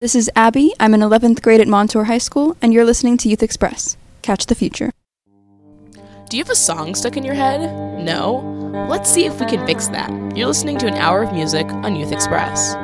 This is Abby. I'm in 11th grade at Montour High School, and you're listening to Youth Express. Catch the future. Do you have a song stuck in your head? No? Let's see if we can fix that. You're listening to an hour of music on Youth Express.